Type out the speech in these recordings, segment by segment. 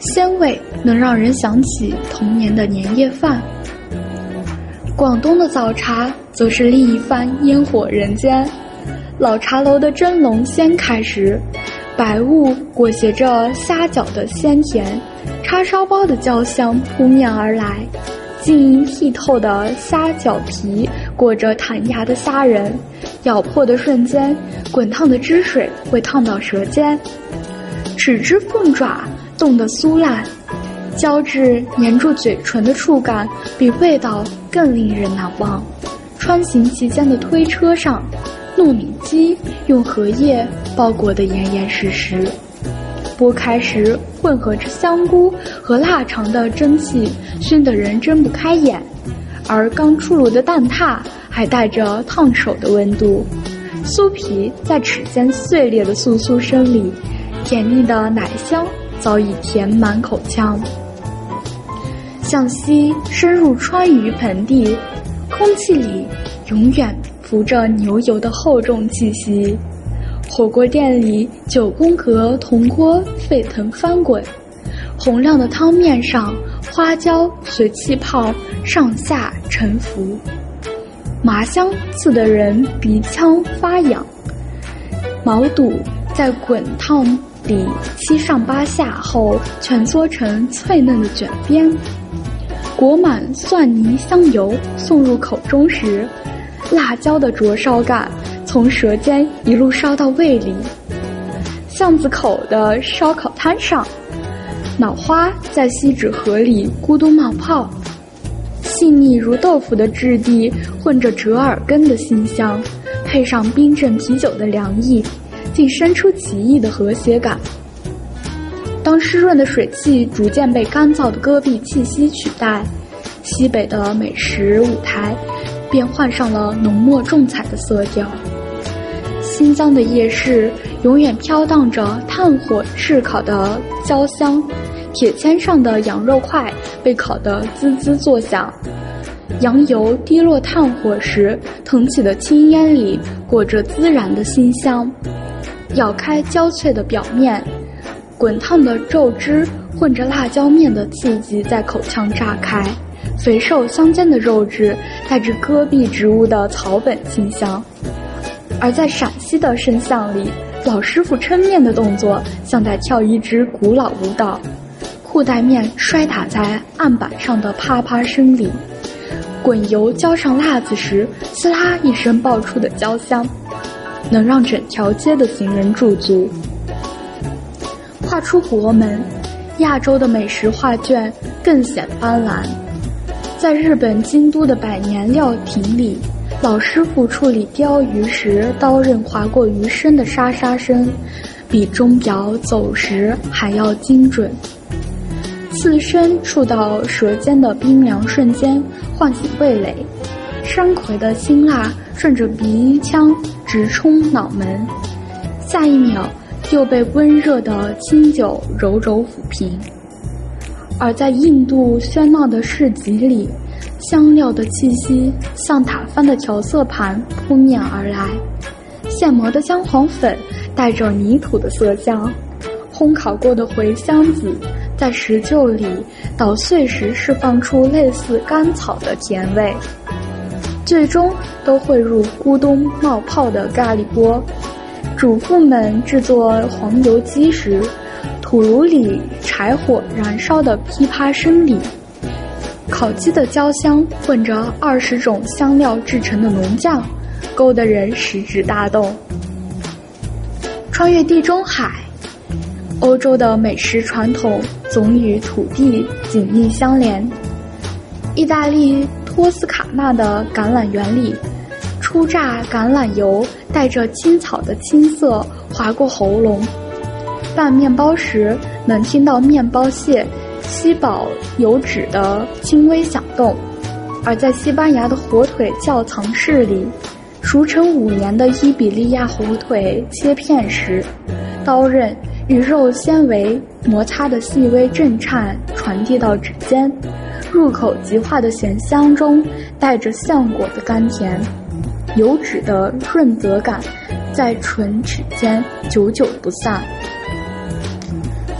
鲜味能让人想起童年的年夜饭。广东的早茶则是另一番烟火人间。老茶楼的蒸笼掀开时，白雾裹挟着虾饺的鲜甜，叉烧包的焦香扑面而来。晶莹剔透的虾饺皮裹着弹牙的虾仁，咬破的瞬间，滚烫的汁水会烫到舌尖，豉汁凤爪冻得酥烂，胶质粘住嘴唇的触感比味道更令人难忘。穿行其间的推车上，糯米鸡用荷叶包裹得严严实实，剥开时混合着香菇和腊肠的蒸汽，熏得人睁不开眼。而刚出炉的蛋挞还带着烫手的温度，酥皮在齿间碎裂的簌簌声里，甜腻的奶香早已填满口腔。向西深入川渝盆地，空气里永远浮着牛油的厚重气息。火锅店里9宫格铜锅沸腾翻滚，红亮的汤面上花椒随气泡上下沉浮，麻香刺得人鼻腔发痒。毛肚在滚烫里七上八下后蜷缩成脆嫩的卷边，裹满蒜泥香油送入口中时，辣椒的灼烧感从舌尖一路烧到胃里。巷子口的烧烤摊上，脑花在锡纸盒里咕咚冒泡，细腻如豆腐的质地混着折耳根的馨香，配上冰镇啤酒的凉意，竟生出奇异的和谐感。当湿润的水汽逐渐被干燥的戈壁气息取代，西北的美食舞台便换上了浓墨重彩的色调。新疆的夜市永远飘荡着炭火炙烤的焦香，铁签上的羊肉块被烤得滋滋作响，羊油滴落炭火时腾起的青烟里裹着孜然的馨香。咬开焦脆的表面，滚烫的肉汁混着辣椒面的刺激在口腔炸开，肥瘦相间的肉质带着戈壁植物的草本清香。而在陕西的生巷里，老师傅抻面的动作像在跳一支古老舞蹈，裤带面摔打在案板上的啪啪声里，滚油浇上辣子时呲啦一声爆出的焦香，能让整条街的行人驻足。跨出国门，亚洲的美食画卷更显斑斓。在日本京都的百年料亭里，老师傅处理鲷鱼时刀刃划过鱼身的沙沙声，比钟表走时还要精准。刺身触到舌尖的冰凉瞬间唤醒味蕾，山葵的辛辣顺着鼻腔直冲脑门，下一秒又被温热的清酒柔柔抚平。而在印度喧闹的市集里，香料的气息像打翻的调色盘扑面而来，现磨的姜黄粉带着泥土的色香，烘烤过的茴香籽在石臼里捣碎时释放出类似甘草的甜味，最终都汇入咕咚冒泡的咖喱锅。主妇们制作黄油鸡时，土炉里柴火燃烧的噼啪声里，烤鸡的焦香混着20种香料制成的浓酱，勾得人食指大动。穿越地中海，欧洲的美食传统总与土地紧密相连。意大利托斯卡纳的橄榄园里，初榨橄榄油带着青草的青涩划过喉咙，拌面包时能听到面包屑吸饱油脂的轻微响动。而在西班牙的火腿窖藏室里，熟成5年的伊比利亚火腿切片时，刀刃与肉纤维摩擦的细微震颤传递到指尖，入口即化的咸香中带着橡果的甘甜，油脂的润泽感在唇齿间久久不散。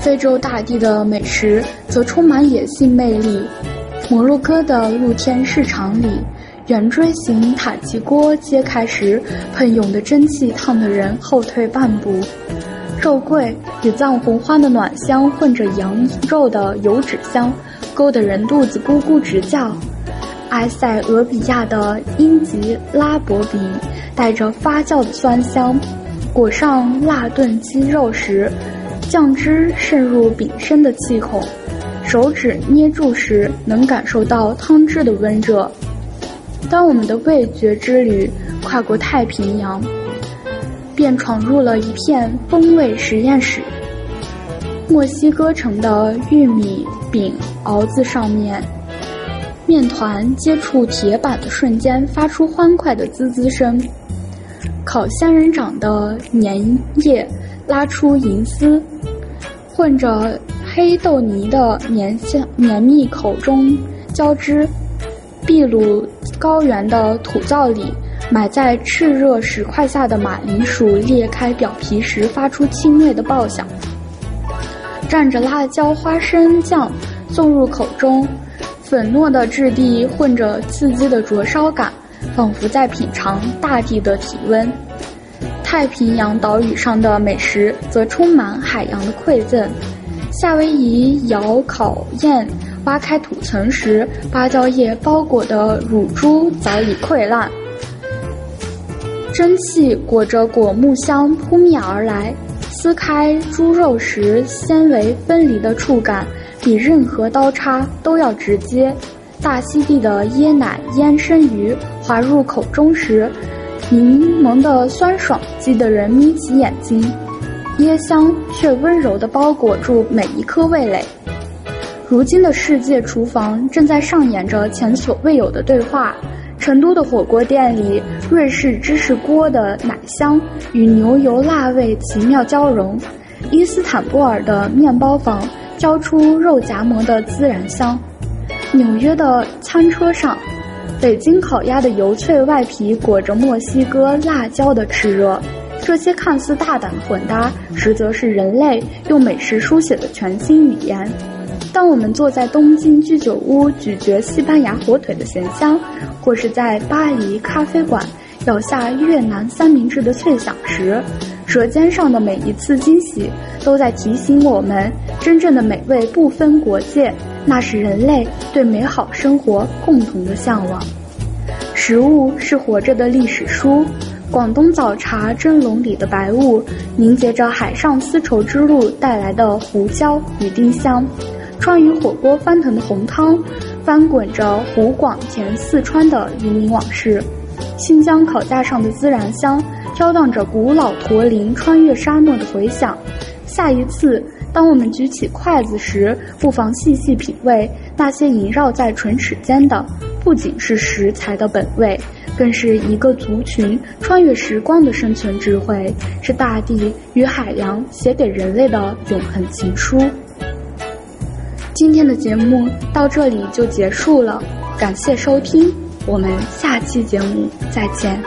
非洲大地的美食则充满野性魅力。摩洛哥的露天市场里，圆锥形塔吉锅揭开时，喷涌的蒸汽烫得人后退半步。肉桂与藏红花的暖香混着羊肉的油脂香，勾得人肚子咕咕直叫。埃塞俄比亚的英吉拉伯饼带着发酵的酸香，裹上辣炖鸡肉时，酱汁渗入饼身的气孔，手指捏住时能感受到汤汁的温热。当我们的味觉之旅跨过太平洋，便闯入了一片风味实验室。墨西哥城的玉米饼鏊子上面，面团接触铁板的瞬间发出欢快的滋滋声，烤仙人掌的粘液拉出银丝，混着黑豆泥的绵密口中交织。秘鲁高原的土灶里，埋在炽热石块下的马铃薯裂开表皮时发出清冽的爆响，蘸着辣椒花生酱送入口中，粉糯的质地混着刺激的灼烧感，仿佛在品尝大地的体温。太平洋岛屿上的美食则充满海洋的馈赠。夏威夷窑烤宴挖开土层时，芭蕉叶包裹的乳猪早已溃烂，蒸汽裹着果木香扑面而来。撕开猪肉时，纤维分离的触感比任何刀叉都要直接。大溪地的椰奶腌生鱼滑入口中时，柠檬的酸爽激得人眯起眼睛，椰香却温柔地包裹住每一颗味蕾。如今的世界厨房正在上演着前所未有的对话。成都的火锅店里，瑞士芝士锅的奶香与牛油辣味奇妙交融，伊斯坦布尔的面包房交出肉夹馍的孜然香，纽约的餐车上，北京烤鸭的油脆外皮裹着墨西哥辣椒的炽热。这些看似大胆的混搭，实则是人类用美食书写的全新语言。当我们坐在东京居酒屋咀嚼西班牙火腿的咸香，或是在巴黎咖啡馆咬下越南三明治的脆响时，舌尖上的每一次惊喜都在提醒我们，真正的美味不分国界，那是人类对美好生活共同的向往。食物是活着的历史书，广东早茶蒸笼里的白雾凝结着海上丝绸之路带来的胡椒与丁香，川渝火锅翻腾的红汤翻滚着湖广填四川的渔民往事，新疆烤架上的孜然香飘荡着古老驼铃穿越沙漠的回响。下一次当我们举起筷子时，不妨细细品味那些萦绕在唇齿间的，不仅是食材的本味，更是一个族群穿越时光的生存智慧，是大地与海洋写给人类的永恒情书。今天的节目到这里就结束了，感谢收听，我们下期节目再见。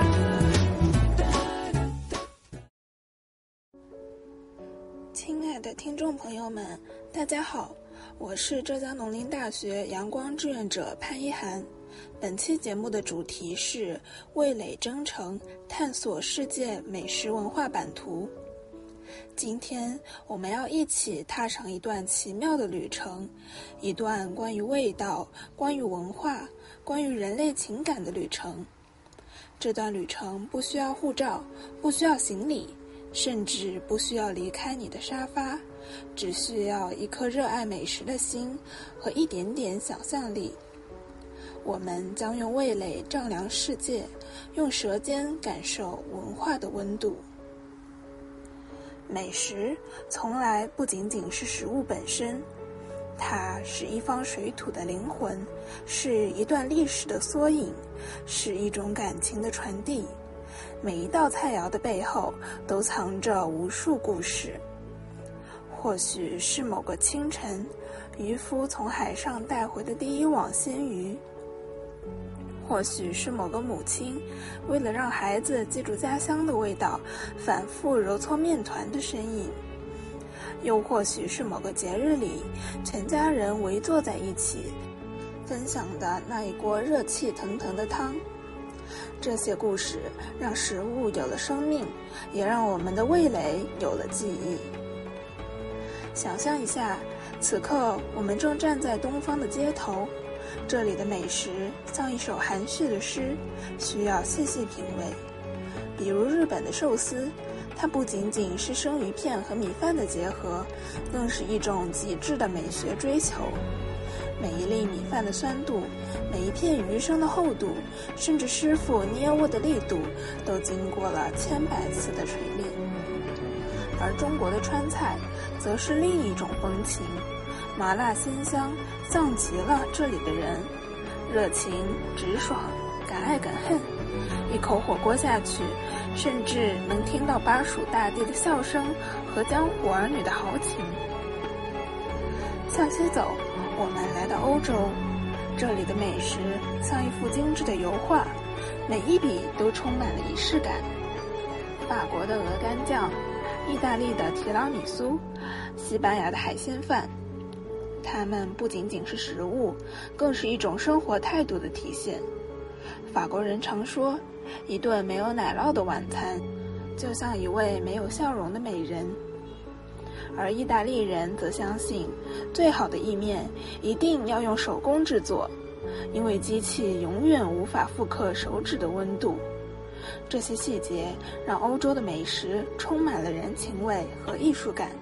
亲爱的听众朋友们，大家好，我是浙江农林大学阳光志愿者潘一涵。本期节目的主题是味蕾征程，探索世界美食文化版图。今天我们要一起踏上一段奇妙的旅程，一段关于味道、关于文化、关于人类情感的旅程。这段旅程不需要护照，不需要行李，甚至不需要离开你的沙发，只需要一颗热爱美食的心和一点点想象力。我们将用味蕾丈量世界，用舌尖感受文化的温度。美食从来不仅仅是食物本身，它是一方水土的灵魂，是一段历史的缩影，是一种感情的传递。每一道菜肴的背后都藏着无数故事。或许是某个清晨，渔夫从海上带回的第一网鲜鱼，或许是某个母亲为了让孩子记住家乡的味道，反复揉搓面团的身影， 又或许是某个节日里，全家人围坐在一起，分享的那一锅热气腾腾的汤。这些故事让食物有了生命，也让我们的味蕾有了记忆。想象一下，此刻我们正站在东方的街头，这里的美食像一首含蓄的诗，需要细细品味。比如日本的寿司，它不仅仅是生鱼片和米饭的结合，更是一种极致的美学追求。每一粒米饭的酸度，每一片鱼生的厚度，甚至师傅捏握的力度，都经过了千百次的锤炼。而中国的川菜则是另一种风情，麻辣鲜香，像极了这里的人，热情直爽，敢爱敢恨。一口火锅下去，甚至能听到巴蜀大地的笑声和江湖儿女的豪情。向西走，我们来到欧洲，这里的美食像一幅精致的油画，每一笔都充满了仪式感。法国的鹅肝酱，意大利的提拉米苏，西班牙的海鲜饭，它们不仅仅是食物，更是一种生活态度的体现。法国人常说，一顿没有奶酪的晚餐，就像一位没有笑容的美人。而意大利人则相信，最好的意面一定要用手工制作，因为机器永远无法复刻手指的温度。这些细节让欧洲的美食充满了人情味和艺术感。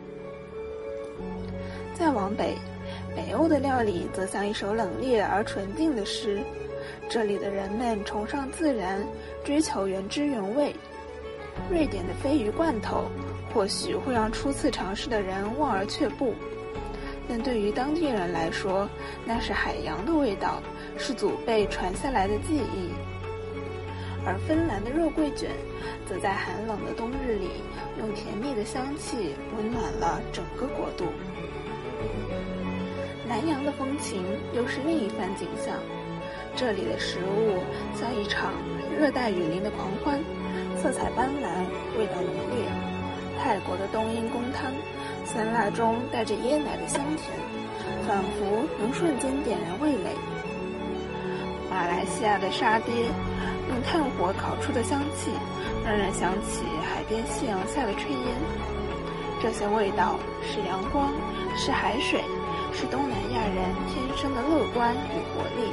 再往北，北欧的料理则像一首冷冽而纯净的诗。这里的人们崇尚自然，追求原汁原味。瑞典的鲱鱼罐头或许会让初次尝试的人望而却步，但对于当地人来说，那是海洋的味道，是祖辈传下来的记忆。而芬兰的肉桂卷则在寒冷的冬日里，用甜蜜的香气温暖了整个国度。南洋的风情又是另一番景象，这里的食物像一场热带雨林的狂欢，色彩斑斓，味道浓烈。泰国的冬阴功汤，酸辣中带着椰奶的香甜，仿佛能瞬间点燃味蕾。马来西亚的沙爹，用炭火烤出的香气，让人想起海边夕阳下的炊烟。这些味道是阳光，是海水，是东南亚人天生的乐观与活力。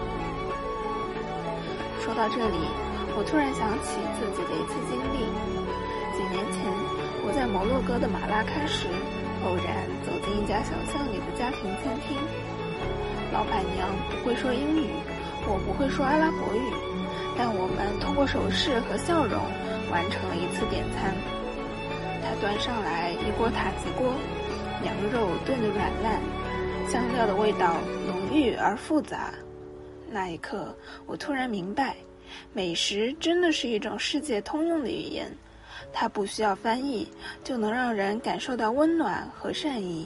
说到这里，我突然想起自己的一次经历。几年前，我在摩洛哥的马拉喀什偶然走进一家小巷里的家庭餐厅，老板娘不会说英语，我不会说阿拉伯语，但我们通过手势和笑容完成了一次点餐。他端上来一锅塔吉锅，羊肉炖得软烂，香料的味道浓郁而复杂。那一刻，我突然明白，美食真的是一种世界通用的语言，它不需要翻译，就能让人感受到温暖和善意。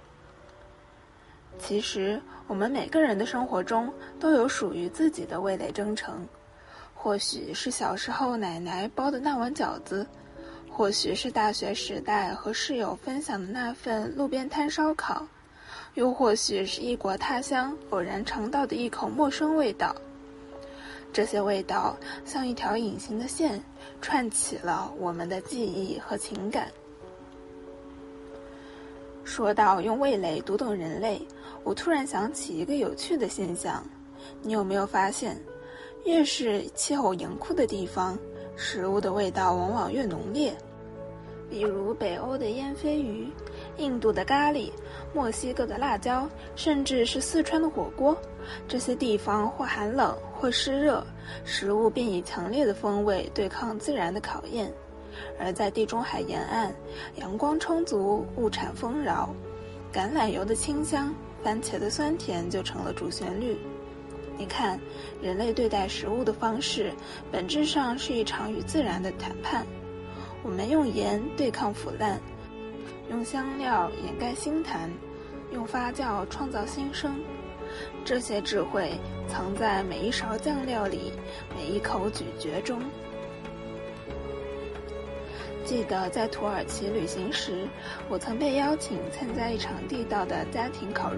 其实，我们每个人的生活中都有属于自己的味蕾征程，或许是小时候奶奶包的那碗饺子，或许是大学时代和室友分享的那份路边摊烧烤，又或许是异国他乡偶然尝到的一口陌生味道。这些味道像一条隐形的线，串起了我们的记忆和情感。说到用味蕾读懂人类，我突然想起一个有趣的现象，你有没有发现，越是气候严酷的地方，食物的味道往往越浓烈？比如北欧的腌鲱鱼，印度的咖喱，墨西哥的辣椒，甚至是四川的火锅，这些地方或寒冷或湿热，食物便以强烈的风味对抗自然的考验。而在地中海沿岸，阳光充足，物产丰饶，橄榄油的清香，番茄的酸甜就成了主旋律。你看，人类对待食物的方式，本质上是一场与自然的谈判。我们用盐对抗腐烂，用香料掩盖腥痰，用发酵创造新生。这些智慧藏在每一勺酱料里，每一口咀嚼中。 记得在土耳其旅行时，我曾被邀请参加一场地道的家庭烤肉